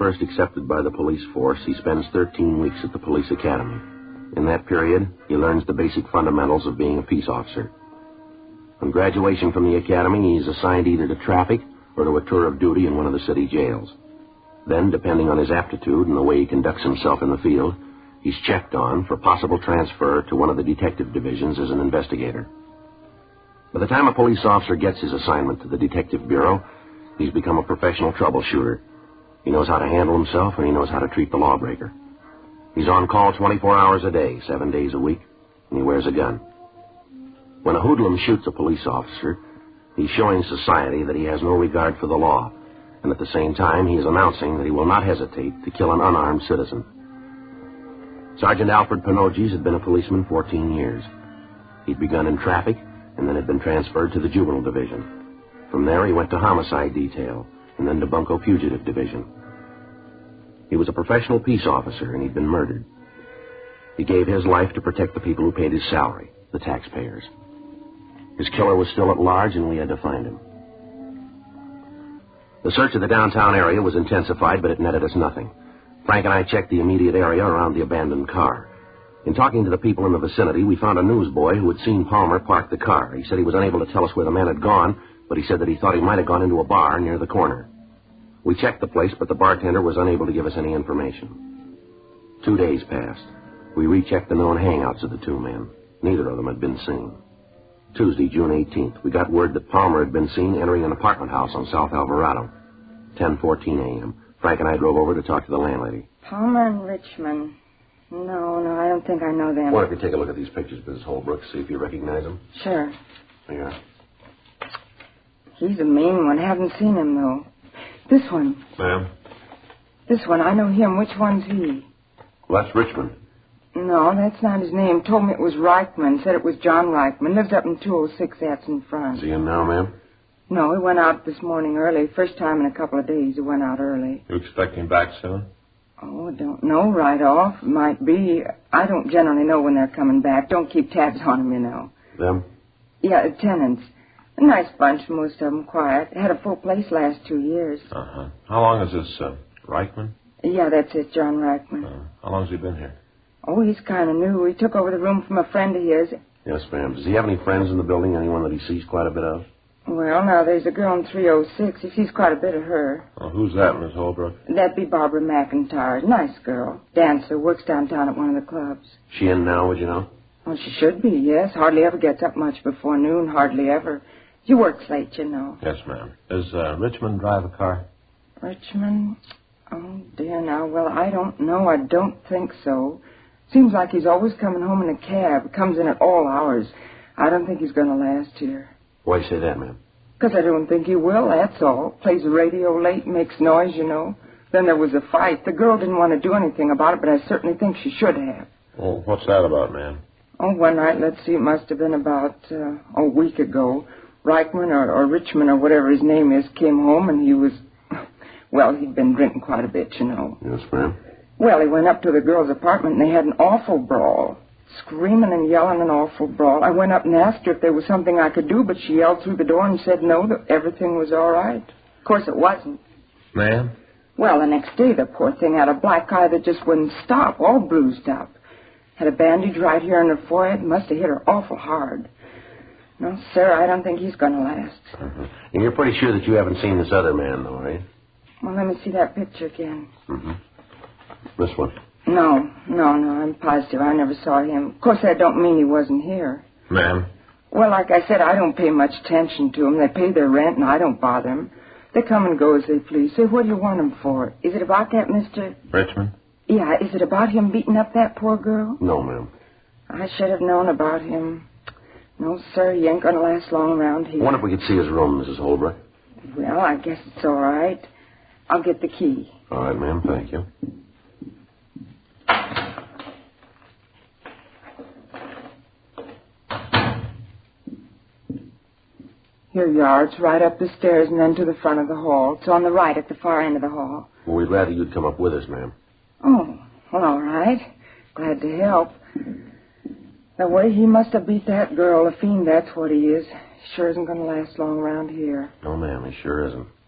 first accepted by the police force, he spends 13 weeks at the police academy. In that period, he learns the basic fundamentals of being a peace officer. On graduation from the academy, he is assigned either to traffic or to a tour of duty in one of the city jails. Then, depending on his aptitude and the way he conducts himself in the field, he's checked on for possible transfer to one of the detective divisions as an investigator. By the time a police officer gets his assignment to the detective bureau, he's become a professional troubleshooter. He knows how to handle himself, and he knows how to treat the lawbreaker. He's on call 24 hours a day, 7 days a week, and he wears a gun. When a hoodlum shoots a police officer, he's showing society that he has no regard for the law, and at the same time, he is announcing that he will not hesitate to kill an unarmed citizen. Sergeant Alfred Panoges had been a policeman 14 years. He'd begun in traffic, and then had been transferred to the juvenile division. From there, he went to homicide detail, and then to Bunko Fugitive Division. He was a professional peace officer, and he'd been murdered. He gave his life to protect the people who paid his salary, the taxpayers. His killer was still at large, and we had to find him. The search of the downtown area was intensified, but it netted us nothing. Frank and I checked the immediate area around the abandoned car. In talking to the people in the vicinity, we found a newsboy who had seen Palmer park the car. He said he was unable to tell us where the man had gone, but he said that he thought he might have gone into a bar near the corner. We checked the place, but the bartender was unable to give us any information. 2 days passed. We rechecked the known hangouts of the two men. Neither of them had been seen. Tuesday, June 18th, we got word that Palmer had been seen entering an apartment house on South Alvarado. 10:14 a.m. Frank and I drove over to talk to the landlady. Palmer and Richmond. No, I don't think I know them. What if you take a look at these pictures, Mrs. Holbrook, see if you recognize them? Sure. There you are. He's a mean one. Haven't seen him, though. This one. Ma'am? This one. I know him. Which one's he? Well, that's Richmond. No, that's not his name. Told me it was Reichman. Said it was John Reichman. Lives up in 206 Atson Front. Is he in now, ma'am? No, he went out this morning early. First time in a couple of days he went out early. You expect him back soon? Oh, I don't know right off. Might be. I don't generally know when they're coming back. Don't keep tabs on them, you know. Them? Yeah, tenants. A nice bunch, most of them, quiet. Had a full place last 2 years. Uh-huh. How long is this, Reichman? Yeah, that's it, John Reichman. How long's he been here? Oh, he's kind of new. He took over the room from a friend of his. Yes, ma'am. Does he have any friends in the building, anyone that he sees quite a bit of? Well, now, there's a girl in 306. He sees quite a bit of her. Oh, who's that, Miss Holbrook? That'd be Barbara McIntyre. Nice girl. Dancer. Works downtown at one of the clubs. She in now, would you know? Well, she should be, yes. Hardly ever gets up much before noon. Hardly ever. She works late, you know. Yes, ma'am. Does Richmond drive a car? Richmond? Oh, dear, now. Well, I don't know. I don't think so. Seems like he's always coming home in a cab. Comes in at all hours. I don't think he's going to last here. Why you say that, ma'am? Because I don't think he will, that's all. Plays the radio late, makes noise, you know. Then there was a fight. The girl didn't want to do anything about it, but I certainly think she should have. Oh, what's that about, ma'am? Oh, one night, let's see, it must have been about a week ago. Reichman or Richmond or whatever his name is came home, and he was... Well, he'd been drinking quite a bit, you know. Yes, ma'am. Well, he went up to the girl's apartment, and they had an awful brawl. Screaming and yelling, an awful brawl. I went up and asked her if there was something I could do, but she yelled through the door and said no, that everything was all right. Of course, it wasn't. Ma'am? Well, the next day, the poor thing had a black eye that just wouldn't stop, all bruised up. Had a bandage right here in her forehead. Must have hit her awful hard. No, sir, I don't think he's going to last. Uh-huh. And you're pretty sure that you haven't seen this other man, though, right? Well, let me see that picture again. Mm-hmm. This one? No, I'm positive. I never saw him. Of course, that don't mean he wasn't here. Ma'am? Well, like I said, I don't pay much attention to them. They pay their rent, and I don't bother them. They come and go as they please. Say, what do you want them for? Is it about that, Mr.? Richmond? Yeah, is it about him beating up that poor girl? No, ma'am. I should have known about him. No, sir, he ain't going to last long around here. I wonder if we could see his room, Mrs. Holbrook. Well, I guess it's all right. I'll get the key. All right, ma'am, thank you. Here you are. It's right up the stairs and then to the front of the hall. It's on the right at the far end of the hall. Well, we'd rather you'd come up with us, ma'am. Oh, well, all right. Glad to help. The way he must have beat that girl, a fiend, that's what he is. Sure isn't going to last long around here. No, ma'am, he sure isn't.